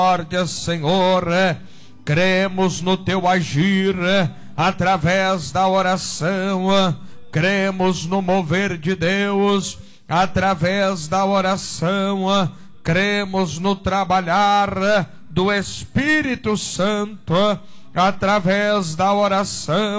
Senhor, cremos no teu agir através da oração, cremos no mover de Deus através da oração, cremos no trabalhar do Espírito Santo através da oração.